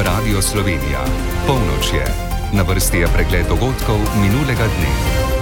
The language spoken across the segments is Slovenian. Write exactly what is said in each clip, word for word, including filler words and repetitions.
Radio Slovenija. Polnoč je. Na vrsti je pregled dogodkov minulega dne.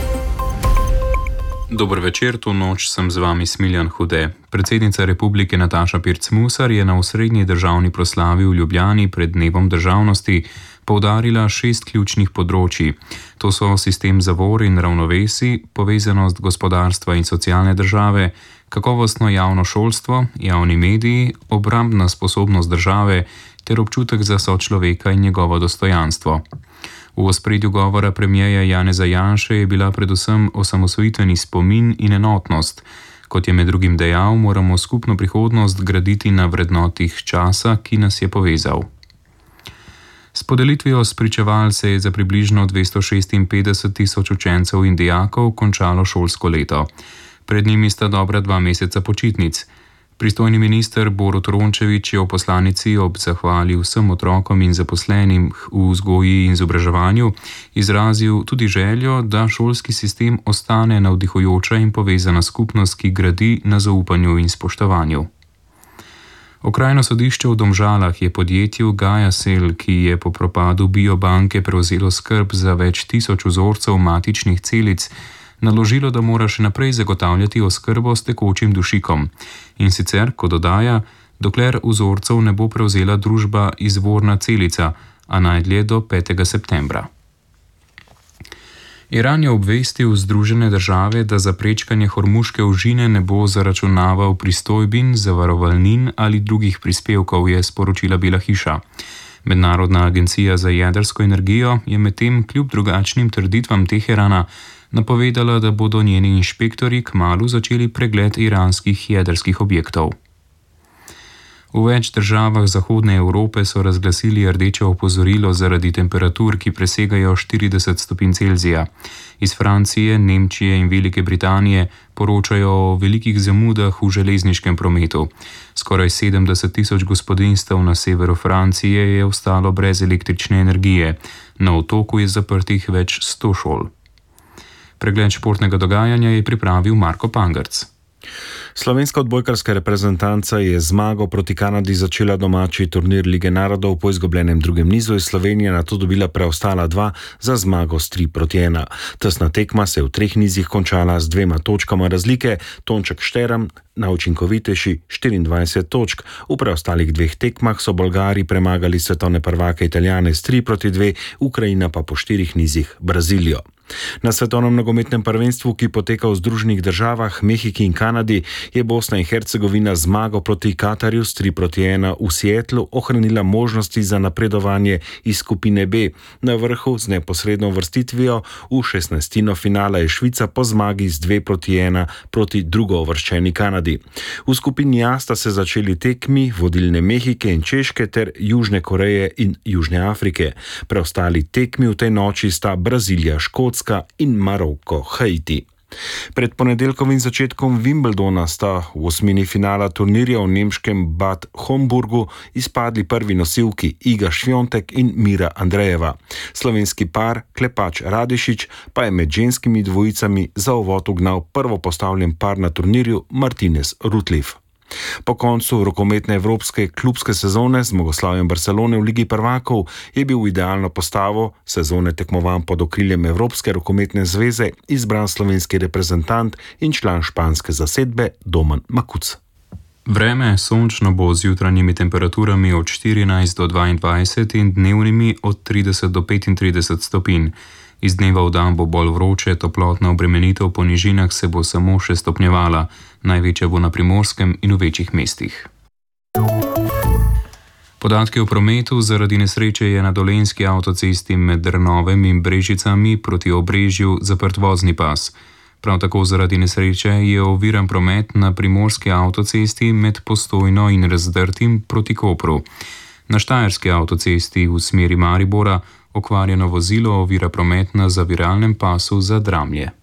Dober večer, to noč sem z vami Smiljan Hude. Predsednica Republike Nataša Pirc Musar je na osrednji državni proslavi v Ljubljani pred dnevom državnosti poudarila šest ključnih področij. To so sistem zavor in ravnovesij, povezanost gospodarstva in socialne države, kakovostno javno šolstvo, javni mediji, obrambna sposobnost države ter občutek za sočloveka in njegovo dostojanstvo. V ospredju govora premierja Janeza Janše je bila predvsem osamosvojitveni spomin in enotnost. Kot je med drugim dejal, moramo skupno prihodnost graditi na vrednotih časa, ki nas je povezal. S podelitvijo spričeval se je za približno dvesto šestinpetdeset tisoč učencev in dijakov končalo šolsko leto. Pred njimi sta dobra dva meseca počitnic. Pristojni minister Borut Rončević je v poslanici ob zahvali vsem otrokom in zaposlenim v vzgoji in izobraževanju izrazil tudi željo, da šolski sistem ostane navdihujoča in povezana skupnost, ki gradi na zaupanju in spoštovanju. Okrajno sodišče v Domžalah je podjetju Gaja Sel, ki je po propadu biobanke prevzelo skrb za več tisoč vzorcev matičnih celic, naložilo, da mora še naprej zagotavljati oskrbo s tekočim dušikom. In sicer, ko dodaja, dokler vzorcev ne bo prevzela družba Izvorna celica, a najdlje do petega septembra. Iran je obvestil Združene države, da za prečkanje Hormuške ožine ne bo zaračunaval pristojbin, zavarovalnin ali drugih prispevkov, je sporočila Bela hiša. Mednarodna agencija za jedrsko energijo je medtem kljub drugačnim trditvam Teherana napovedala, da bodo njeni inšpektorji kmalu začeli pregled iranskih jedrskih objektov. V več državah Zahodne Evrope so razglasili rdeče opozorilo zaradi temperatur, ki presegajo štirideset stopinj Celzija. Iz Francije, Nemčije in Velike Britanije poročajo o velikih zamudah v železniškem prometu. Skoraj sedemdeset tisoč gospodinjstev na severu Francije je ostalo brez električne energije. Na otoku je zaprtih več sto šol. Pregled športnega dogajanja je pripravil Marko Pangrc. Slovenska odbojkarska reprezentanca je zmago proti Kanadi začela domači turnir Lige narodov, po izgubljenem drugem nizu je Slovenija nato dobila preostala dva za zmago s tri proti ena. Tesna tekma se je v treh nizih končala z dvema točkama razlike, Tonček Šteram na učinkovitejši štiriindvajset točk. V preostalih dveh tekmah so Bolgari premagali svetovne prvake Italijane s tri proti dve, Ukrajina pa po štirih nizih Brazilijo. Na svetovnem nogometnem prvenstvu, ki poteka v Združenih državah, Mehiki in Kanadi, je Bosna in Hercegovina zmago proti Katarju s tri proti ena v Seattlu ohranila možnosti za napredovanje iz skupine B. Na vrhu z neposredno uvrstitvijo v šestnajstino finala je Švica po zmagi z dve proti ena proti drugouvrščeni Kanadi. V skupini A sta se začeli tekmi vodilne Mehike in Češke ter Južne Koreje in Južne Afrike. Preostali tekmi v tej noči sta Brazilija, Škotska in Maroko, Haiti. Pred ponedeljkovim začetkom Wimbledona sta v osmini finala turnirja v nemškem Bad Homburgu izpadli prvi nosilki Iga Šviontek in Mira Andrejeva. Slovenski par Klepač Radišić pa je med ženskimi dvojicami za uvod ugnal prvo postavljen par na turnirju Martinez Rutlev. Po koncu rokometne evropske klubske sezone z zmagoslavjem Barcelone v Ligi prvakov je bil v idealno postavo sezone tekmovanj pod okriljem Evropske rokometne zveze izbran slovenski reprezentant in član španske zasedbe Domen Makuc. Vreme sončno bo z jutranjimi temperaturami od štirinajst do dvaindvajset in dnevnimi od trideset do petintrideset stopinj. Iz dneva v dan bo bolj vroče, toplotna obremenitev po nižinah se bo samo še stopnjevala, največja bo na Primorskem in v večjih mestih. Podatki o prometu: zaradi nesreče je na dolenjski avtocesti med Drnovem in Brežicami proti Obrežju zaprt vozni pas. Prav tako zaradi nesreče je oviran promet na primorski avtocesti med Postojno in Razdrtim proti Kopru. Na štajerski avtocesti v smeri Maribora okvarjeno vozilo ovira promet na zaviralnem pasu za Dramlje.